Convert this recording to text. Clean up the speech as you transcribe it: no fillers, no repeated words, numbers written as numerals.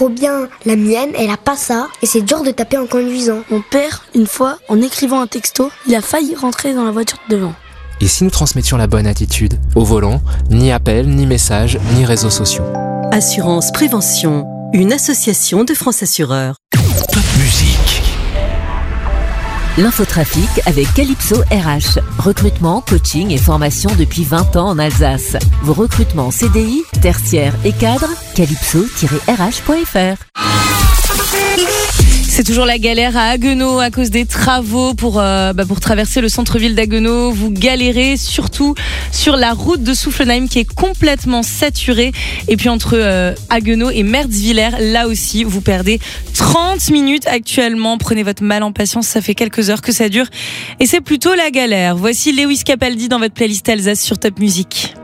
trop bien. La mienne, elle a pas ça et c'est dur de taper en conduisant. Mon père, une fois, en écrivant un texto, il a failli rentrer dans la voiture de devant. Et si nous transmettions la bonne attitude? Au volant, ni appel, ni message, ni réseaux sociaux. Assurance Prévention, une association de France Assureurs. Top musique. L'infotrafic avec Calypso RH. Recrutement, coaching et formation depuis 20 ans en Alsace. Vos recrutements CDI, tertiaires et cadres, calypso-rh.fr. C'est toujours la galère à Haguenau à cause des travaux pour traverser le centre-ville d'Haguenau. Vous galérez surtout sur la route de Soufflenheim qui est complètement saturée. Et puis entre Haguenau et Mertzwiller, là aussi, vous perdez 30 minutes actuellement. Prenez votre mal en patience, ça fait quelques heures que ça dure. Et c'est plutôt la galère. Voici Lewis Capaldi dans votre playlist Alsace sur Top Music.